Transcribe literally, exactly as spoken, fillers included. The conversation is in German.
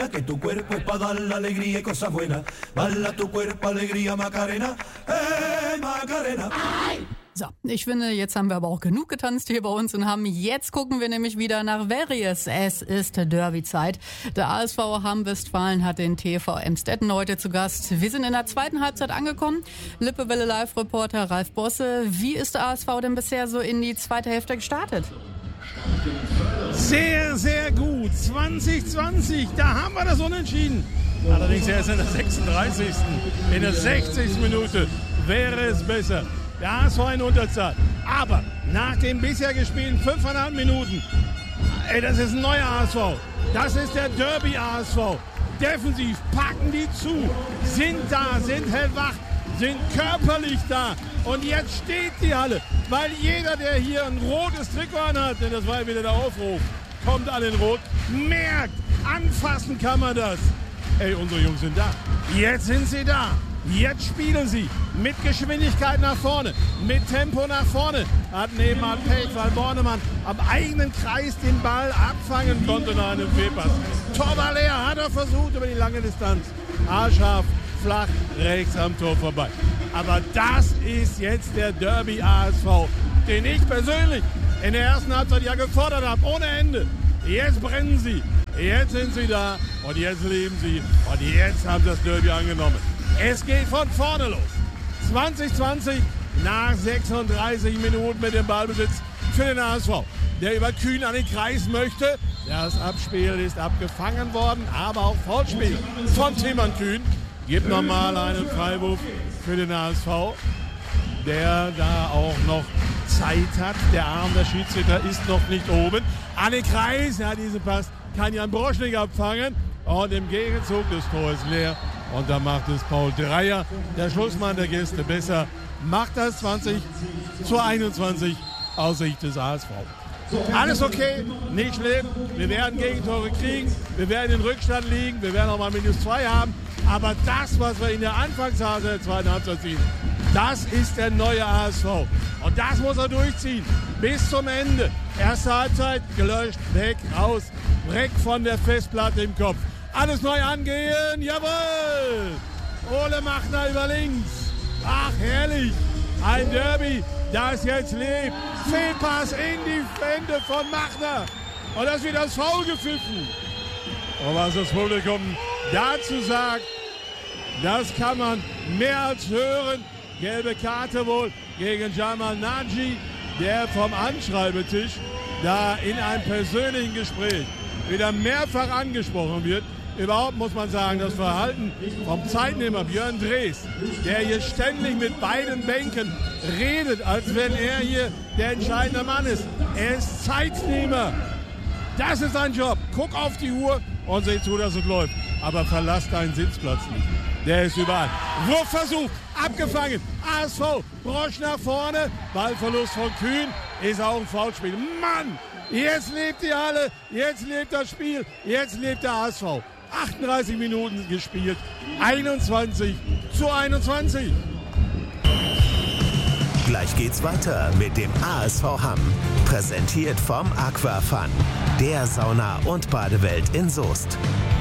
Que tu cuerpo es para dar la alegría y cosas buenas. Bala tu cuerpo, alegría, Macarena. Hey, Macarena. So, ich finde, jetzt haben wir aber auch genug getanzt hier bei uns in Hamm. Jetzt gucken wir nämlich wieder nach Verries. Es ist Derby-Zeit. Der A S V Hamm Westfalen hat den T V Emstetten heute zu Gast. Wir sind in der zweiten Halbzeit angekommen. Lippewelle Live-Reporter Ralf Bosse. Wie ist der A S V denn bisher so in die zweite Hälfte gestartet? Sehr, sehr gut. zwanzig zwanzig, da haben wir das Unentschieden. Allerdings erst in der sechsunddreißigsten In der sechzigsten Minute wäre es besser. Der A S V in Unterzahl. Aber nach den bisher gespielten fünfeinhalb Minuten, ey, das ist ein neuer A S V. Das ist der Derby-A S V. Defensiv packen die zu, sind da, sind hellwach, sind körperlich da. Und jetzt steht die Halle, weil jeder, der hier ein rotes Trikot anhat, denn das war ja wieder der Aufruf, kommt an den Rot, merkt, anfassen kann man das. Ey, unsere Jungs sind da. Jetzt sind sie da. Jetzt spielen sie mit Geschwindigkeit nach vorne, mit Tempo nach vorne. Hat nebenan Pech, weil Bornemann am eigenen Kreis den Ball abfangen konnte nach einem Fehlpass. Torbalea hat er versucht über die lange Distanz. Haarscharf, flach, rechts am Tor vorbei. Aber das ist jetzt der Derby-A S V, den ich persönlich in der ersten Halbzeit ja gefordert habe, ohne Ende. Jetzt brennen sie, jetzt sind sie da und jetzt leben sie und jetzt haben sie das Derby angenommen. Es geht von vorne los. zwanzig zwanzig nach sechsunddreißig Minuten mit dem Ballbesitz für den A S V, der über Kühn an den Kreis möchte. Das Abspiel ist abgefangen worden, aber auch Foulspiel von Timon Kühn. Gibt nochmal einen Freiwurf für den A S V, der da auch noch Zeit hat. Der Arm der Schiedsrichter ist noch nicht oben. An den Kreis, ja, diesen Pass kann Jan Broschnik abfangen. Und im Gegenzug, das Tor ist leer. Und da macht es Paul Dreier, der Schlussmann der Gäste, besser. Macht das zwanzig zu einundzwanzig aus Sicht des A S V. Alles okay, nicht schlimm. Wir werden Gegentore kriegen, wir werden in Rückstand liegen, wir werden auch mal minus zwei haben. Aber das, was wir in der Anfangsphase der zweiten Halbzeit sehen, das ist der neue A S V. Und das muss er durchziehen. Bis zum Ende. Erste Halbzeit, gelöscht, weg, raus. Weg von der Festplatte im Kopf. Alles neu angehen, jawohl! Ole Machner über links. Ach, herrlich. Ein Derby, das jetzt lebt. Fehlpass in die Hände von Machner. Und das wird das Foul gepfiffen. Und was das Publikum dazu sagt, das kann man mehr als hören. Gelbe Karte wohl gegen Jamal Naji, der vom Anschreibetisch da in einem persönlichen Gespräch wieder mehrfach angesprochen wird. Überhaupt muss man sagen, das Verhalten vom Zeitnehmer Björn Drees, der hier ständig mit beiden Bänken redet, als wenn er hier der entscheidende Mann ist. Er ist Zeitnehmer. Das ist sein Job. Guck auf die Uhr und sieh zu, dass es läuft. Aber verlass deinen Sitzplatz nicht. Der ist überall. Wurfversuch, abgefangen. A S V, Brosch nach vorne. Ballverlust von Kühn, ist auch ein Foulspiel. Mann, jetzt lebt die Halle, jetzt lebt das Spiel, jetzt lebt der A S V. achtunddreißig Minuten gespielt, einundzwanzig zu einundzwanzig. Gleich geht's weiter mit dem A S V Hamm. Präsentiert vom Aquafun, der Sauna- und Badewelt in Soest.